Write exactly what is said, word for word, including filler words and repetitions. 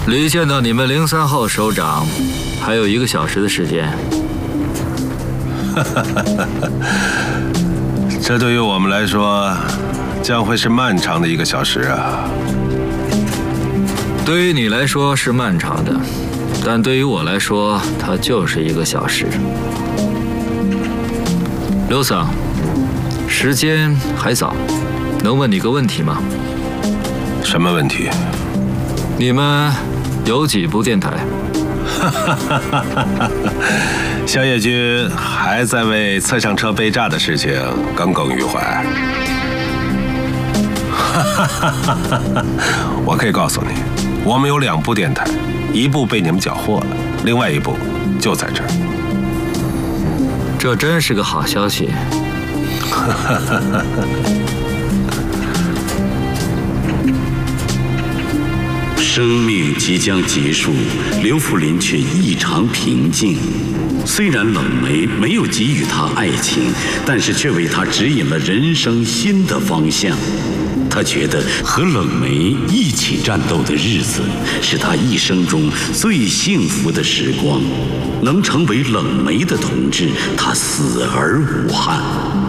离见到你们零三号首长还有一个小时的时间。 这对于我们来说，将会是漫长的一个小时啊。 对于你来说是漫长的，但对于我来说，它就是一个小时。刘桑，时间还早，能问你个问题吗？ 什么问题？ 你们有几部电台？ 小野君还在为侧向车被炸的事情耿耿于怀。我可以告诉你，我们有两部电台，一部被你们缴获了，另外一部就在这儿。 这真是个好消息。 生命即将结束，刘福林却异常平静。虽然冷梅没有给予他爱情，但是却为他指引了人生新的方向。他觉得和冷梅一起战斗的日子，是他一生中最幸福的时光。能成为冷梅的同志，他死而无憾。